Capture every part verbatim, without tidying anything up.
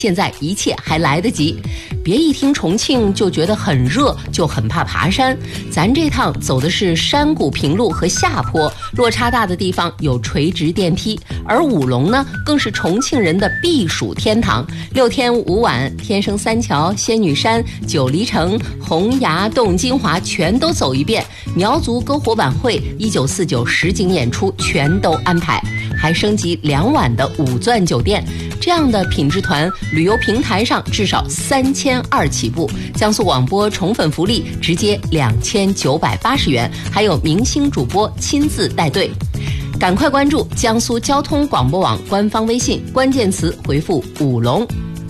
现在一切还来得及，别一听重庆就觉得很热，就很怕爬山。咱这趟走的是山谷平路和下坡，落差大的地方有垂直电梯，而武隆呢，更是重庆人的避暑天堂。六天五晚，天生三桥、仙女山、九黎城、洪崖洞、金华全都走一遍。苗族篝火晚会、一九四九实景演出全都安排，还升级两晚的五钻酒店。这样的品质团，旅游平台上至少三千二起步。江苏广播宠粉福利直接两千九百八十元，还有明星主播亲自带队。赶快关注江苏交通广播网官方微信，关键词回复武隆。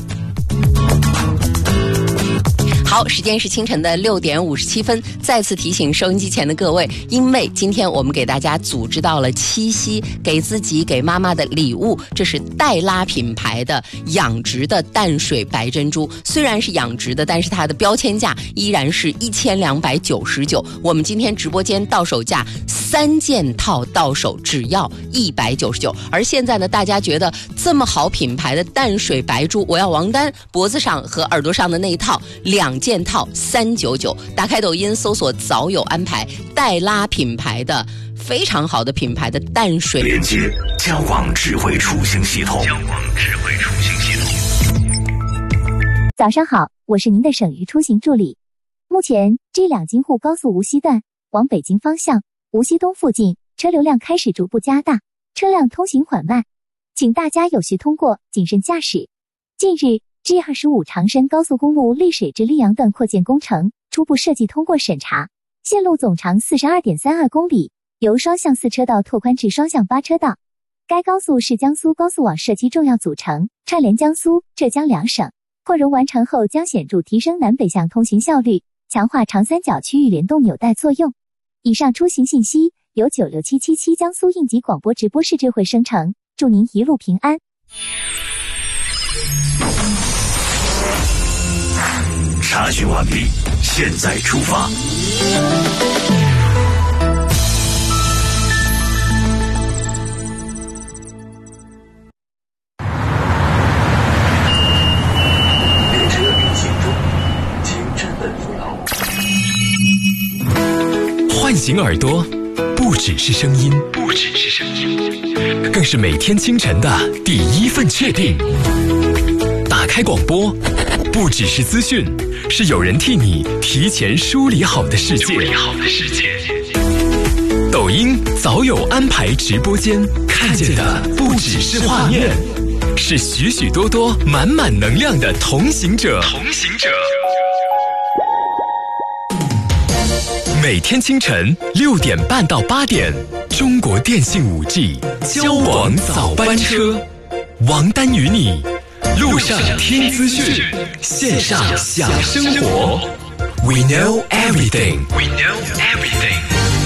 好，时间是清晨的六点五十七分。再次提醒收音机前的各位，因为今天我们给大家组织到了七夕给自己给妈妈的礼物，这是黛拉品牌的养殖的淡水白珍珠。虽然是养殖的，但是它的标签价依然是一千两百九十九。我们今天直播间到手价三件套到手只要一百九十九。而现在呢，大家觉得这么好品牌的淡水白珠，我要王丹脖子上和耳朵上的那一套两件套三九九。打开抖音搜索早有安排，黛拉品牌的非常好的品牌的淡水连接交广智慧出行系统。交广智慧出行系统。 早上好，我是您的省域出行助理。目前 G 两京沪高速无锡段往北京方向无锡东附近车流量开始逐步加大，车辆通行缓慢，请大家有序通过，谨慎驾驶。近日G 二十五长深高速公路丽水至溧阳段扩建工程初步设计通过审查，线路总长 四十二点三二公里，由双向四车道拓宽至双向八车道。该高速是江苏高速网设计重要组成，串联江苏、浙江两省。扩容完成后将显著提升南北向通行效率，强化长三角区域联动纽带作用。以上出行信息由九六七七七江苏应急广播直播室智慧生成，祝您一路平安。 查询完毕，现在出发。 列车运行中，请站稳扶牢。 唤醒耳朵，不只是声音， 不只是声音， 更是每天清晨的第一份确定。打开广播，不只是资讯，是有人替你提前梳理好的世界。 梳理好的世界。 抖音早有安排直播间，看见的不只是画面，是许许多多满满能量的同行者。 同行者。 每天清晨六点半到八点，中国电信五 G 交广早班车，王丹与你。路上听资讯，线上享生活。We know everything. We know everything.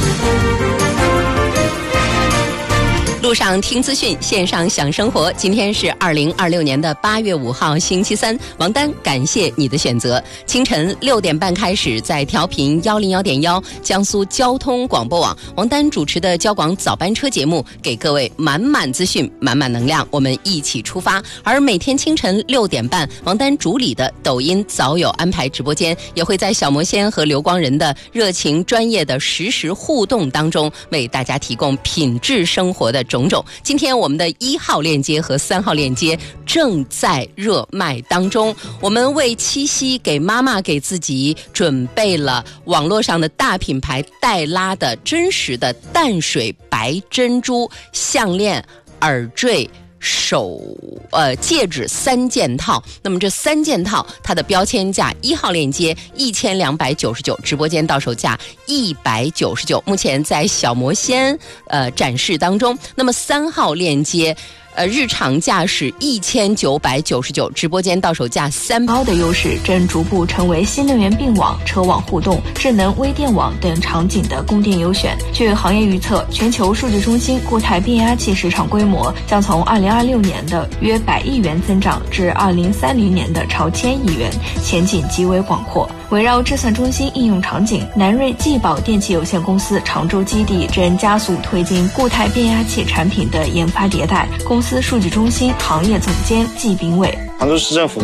路上听资讯，线上享生活。今天是二零二六年的八月五号，星期三。王丹，感谢你的选择。清晨六点半开始，在调频幺零幺点幺江苏交通广播网，王丹主持的交广早班车节目，给各位满满资讯，满满能量，我们一起出发。而每天清晨六点半，王丹主理的抖音早有安排直播间，也会在小魔仙和刘光仁的热情专业的实时互动当中，为大家提供品质生活的种种。今天我们的一号链接和三号链接正在热卖当中，我们为七夕给妈妈给自己准备了网络上的大品牌黛拉的真实的淡水白珍珠项链、耳坠、手呃戒指三件套。那么这三件套它的标签价，一号链接一千两百九十九，直播间到手价一百九十九，目前在小魔仙呃展示当中。那么三号链接呃，日常价是一千九百九十九，直播间到手价三。 高的优势正逐步成为新能源并网、车网互动、智能微电网等场景的供电优选。据行业预测，全球数据中心固态变压器市场规模将从二零二六年的约百亿元增长至二零三零年的超千亿元，前景极为广阔。围绕智算中心应用场景，南瑞技宝电器有限公司常州基地正加速推进固态变压器产品的研发迭代。公司数据中心行业总监季炳伟。 杭州市政府